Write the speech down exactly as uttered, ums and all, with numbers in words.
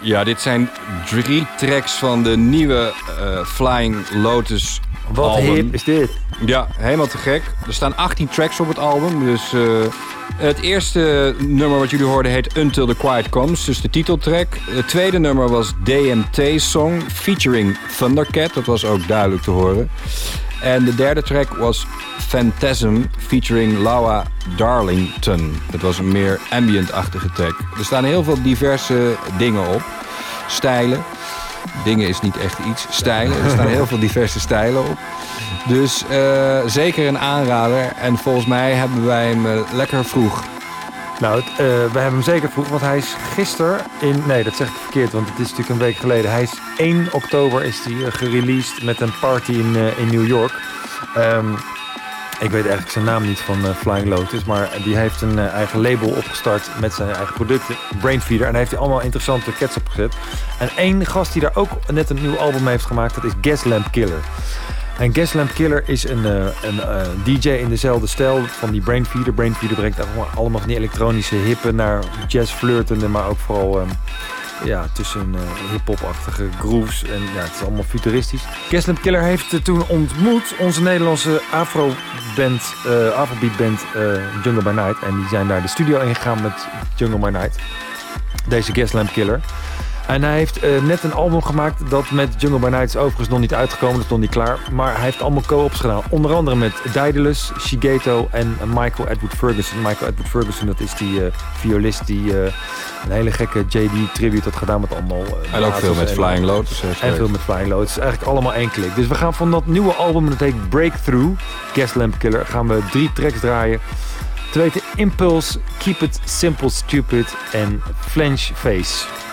Ja, dit zijn drie tracks van de nieuwe uh, Flying Lotus Wat album. hip is dit? Ja, helemaal te gek. Er staan achttien tracks op het album. Dus uh, het eerste nummer wat jullie hoorden heet Until the Quiet Comes. Dus de titeltrack. Het tweede nummer was D M T Song featuring Thundercat. Dat was ook duidelijk te horen. En de derde track was Phantasm featuring Laura Darlington. Dat was een meer ambient-achtige track. Er staan heel veel diverse dingen op. Stijlen. Dingen is niet echt iets. Stijlen. Er staan heel veel diverse stijlen op. Dus uh, zeker een aanrader. En volgens mij hebben wij hem uh, lekker vroeg. Nou, het, uh, we hebben hem zeker vroeg, want hij is gisteren in... Nee, dat zeg ik verkeerd, want het is natuurlijk een week geleden. Hij is één oktober is hij uh, gereleased met een party in, uh, in New York. Um, ik weet eigenlijk zijn naam niet van uh, Flying Lotus, maar die heeft een uh, eigen label opgestart met zijn eigen producten, Brainfeeder. En daar heeft hij allemaal interessante cats op gezet. En één gast die daar ook net een nieuw album heeft gemaakt, dat is Gaslamp Killer. En Gaslamp Killer is een, uh, een uh, D J in dezelfde stijl van die Brainfeeder. Brainfeeder brengt allemaal, allemaal van die elektronische hippen naar jazz flirtende, maar ook vooral um, ja, tussen uh, hip-hop-achtige grooves. En ja, het is allemaal futuristisch. Gaslamp Killer heeft uh, toen ontmoet onze Nederlandse afro-band, uh, afrobeat-band uh, Jungle by Night. En die zijn daar de studio ingegaan met Jungle by Night. Deze Gaslamp Killer. En hij heeft uh, net een album gemaakt dat met Jungle by Night is overigens nog niet uitgekomen, dat is nog niet klaar. Maar hij heeft allemaal co-ops gedaan. Onder andere met Daedalus, Shigeto en uh, Michael Edward Ferguson. Michael Edward Ferguson, dat is die uh, violist die uh, een hele gekke J D tribute had gedaan met allemaal... Uh, en ook veel met en, Flying Lotus. En veel met Flying Lotus. Eigenlijk allemaal één klik. Dus we gaan van dat nieuwe album, dat heet Breakthrough, Gaslamp Killer, gaan we drie tracks draaien. Te weten Impulse, Keep It Simple Stupid en Flange Face.